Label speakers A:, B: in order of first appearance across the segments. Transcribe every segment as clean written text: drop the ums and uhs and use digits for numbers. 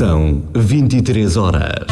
A: São 23 horas.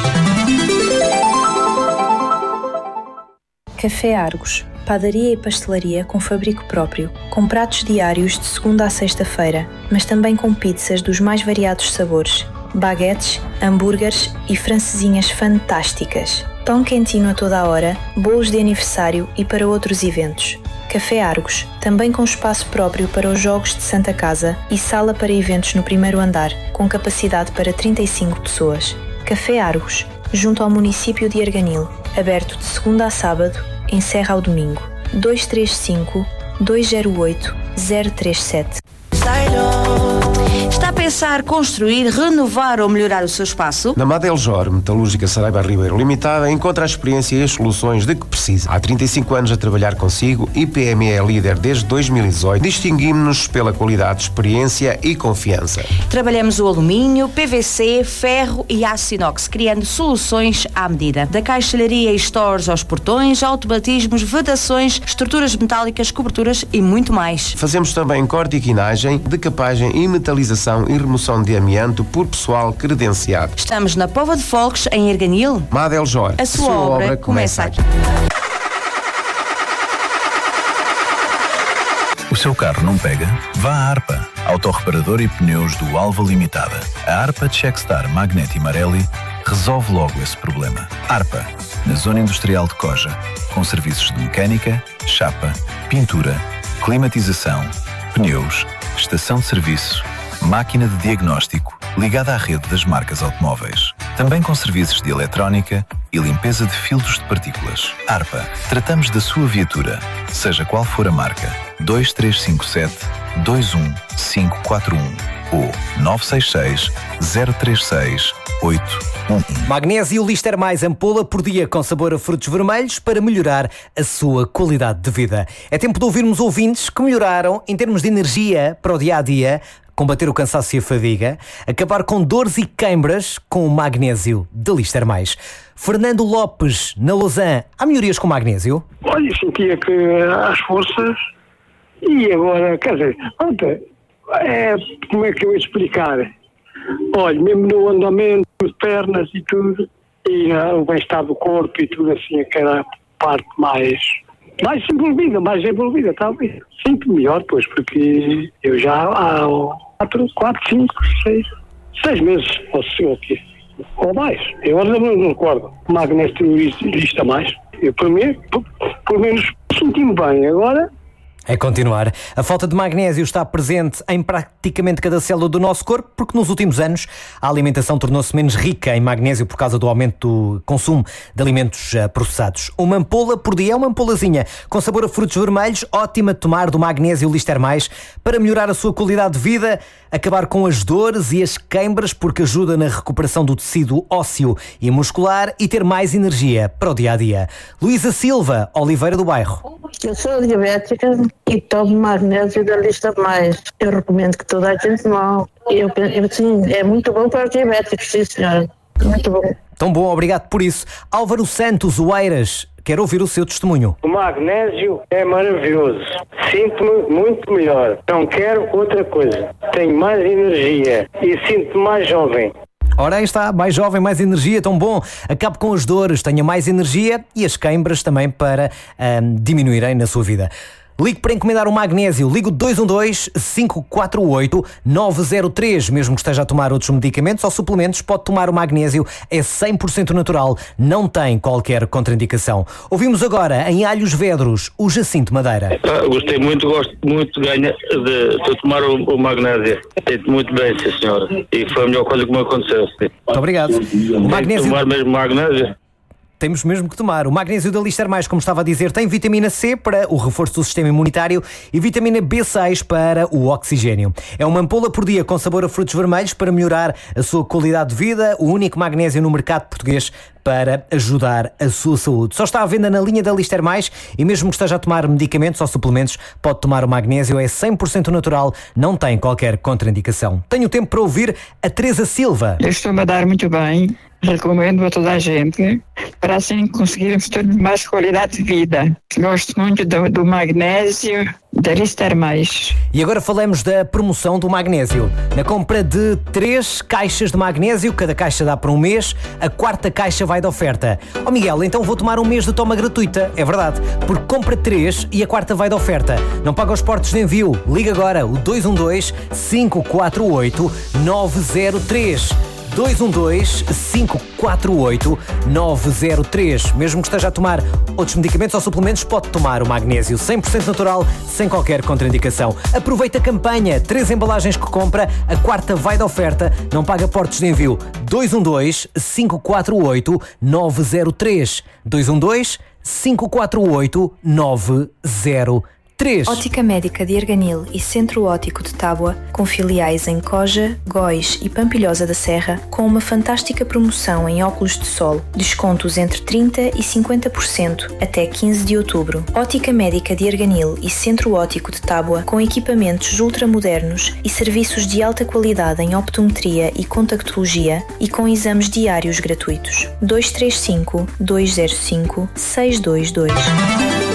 B: Café Argos, padaria e pastelaria com fabrico próprio, com pratos diários de segunda a sexta-feira, mas também com pizzas dos mais variados sabores, baguetes, hambúrgueres e francesinhas fantásticas. Pão quentinho a toda a hora, bolos de aniversário e para outros eventos. Café Argos, também com espaço próprio para os Jogos de Santa Casa e sala para eventos no primeiro andar, com capacidade para 35 pessoas. Café Argos, junto ao município de Arganil, aberto de segunda a sábado, encerra ao domingo. 235 208 037.
C: Está a pensar construir, renovar ou melhorar o seu espaço?
D: Na Madeljor Metalúrgica Saraiva Ribeiro Limitada encontra a experiência e as soluções de que precisa. Há 35 anos a trabalhar consigo, IPME é líder desde 2018. Distinguimos-nos pela qualidade, experiência e confiança.
C: Trabalhamos o alumínio, PVC, ferro e aço inox, criando soluções à medida. Da caixalharia e stores aos portões, automatismos, vedações, estruturas metálicas, coberturas e muito mais.
D: Fazemos também cortiquinagem, decapagem e metalização e remoção de amianto por pessoal credenciado.
C: Estamos na Póvoa de Folques, em Arganil.
D: Madeljor,
C: a sua obra começa aqui.
E: O seu carro não pega? Vá à ARPA, autorreparador e pneus do Alva Limitada. A ARPA Checkstar Magneti Marelli resolve logo esse problema. ARPA, na Zona Industrial de Coja, com serviços de mecânica, chapa, pintura, climatização, pneus, estação de serviço, máquina de diagnóstico ligada à rede das marcas automóveis. Também com serviços de eletrónica e limpeza de filtros de partículas. ARPA, tratamos da sua viatura, seja qual for a marca. 2357 21541 ou 966 036 811.
F: Magnésio Lister Mais ampola por dia com sabor a frutos vermelhos para melhorar a sua qualidade de vida. É tempo de ouvirmos ouvintes que melhoraram em termos de energia para o dia-a-dia, combater o cansaço e a fadiga, acabar com dores e queimbras com o magnésio de Lister Mais. Fernando Lopes, na Lausanne, há melhorias com magnésio?
G: Olha, sentia que às forças e agora, quer dizer, como é que eu ia explicar? Olha, mesmo no andamento, de pernas e tudo, e o bem-estar do corpo e tudo assim, aquela parte mais envolvida, talvez. Sinto melhor, pois, porque eu já há 6 meses, ou mais, eu agora não recordo, o magnésio lista mais, eu por menos senti-me bem, agora...
F: É continuar. A falta de magnésio está presente em praticamente cada célula do nosso corpo, porque nos últimos anos a alimentação tornou-se menos rica em magnésio por causa do aumento do consumo de alimentos processados. Uma ampola por dia é uma ampolazinha com sabor a frutos vermelhos, ótima de tomar, do magnésio Lister Mais, para melhorar a sua qualidade de vida, acabar com as dores e as queimbras, porque ajuda na recuperação do tecido ósseo e muscular e ter mais energia para o dia-a-dia. Luísa Silva, Oliveira do Bairro.
H: Eu sou diabética e tomo magnésio da Lister Mais. Eu recomendo que toda a gente tome. Sim, é muito bom para os diabéticos, sim senhora. Muito bom.
F: Tão bom, obrigado por isso. Álvaro Santos, Oeiras, quero ouvir o seu testemunho.
I: O magnésio é maravilhoso. Sinto-me muito melhor. Não quero outra coisa. Tenho mais energia e sinto-me mais jovem.
F: Ora, aí está, mais jovem, mais energia, tão bom. Acabe com as dores, tenha mais energia e as queimbras também para diminuírem na sua vida. Ligue para encomendar o magnésio. Ligue 212-548-903. Mesmo que esteja a tomar outros medicamentos ou suplementos, pode tomar o magnésio. É 100% natural. Não tem qualquer contraindicação. Ouvimos agora, em Alhos Vedros, o Jacinto Madeira.
J: Gostei muito, gosto muito de tomar o magnésio. Sinto muito bem, sim, senhora. E foi a melhor coisa que me aconteceu.
F: Muito obrigado. O magnésio...
J: tomar mesmo magnésio?
F: Temos mesmo que tomar. O magnésio da Lister Mais, como estava a dizer, tem vitamina C para o reforço do sistema imunitário e vitamina B6 para o oxigênio. É uma ampola por dia com sabor a frutos vermelhos para melhorar a sua qualidade de vida, o único magnésio no mercado português para ajudar a sua saúde. Só está à venda na linha da Lister Mais e mesmo que esteja a tomar medicamentos ou suplementos, pode tomar o magnésio, é 100% natural, não tem qualquer contraindicação. Tenho tempo para ouvir a Teresa Silva.
K: Eu estou-me a dar muito bem recomendo a toda a gente, para assim conseguirmos ter mais qualidade de vida. Gosto muito do magnésio, da Listar Mais.
F: E agora falamos da promoção do magnésio. Na compra de 3 caixas de magnésio, cada caixa dá para um mês, a 4ª caixa vai de oferta. Ó Miguel, então vou tomar um mês de toma gratuita. É verdade, porque compra 3 e a 4ª vai de oferta. Não paga os portos de envio. Liga agora o 212-548-903. 212-548-903. Mesmo que esteja a tomar outros medicamentos ou suplementos, pode tomar o magnésio 100% natural, sem qualquer contraindicação. Aproveita a campanha. 3 embalagens que compra, a 4ª vai de oferta, não paga portos de envio. 212-548-903. 212-548-903.
B: Ótica Médica de Arganil e Centro Óptico de Tábua, com filiais em Coja, Góis e Pampilhosa da Serra, com uma fantástica promoção em óculos de sol, descontos entre 30% e 50% até 15 de outubro. Ótica Médica de Arganil e Centro Óptico de Tábua, com equipamentos ultramodernos e serviços de alta qualidade em optometria e contactologia e com exames diários gratuitos. 235 205 622.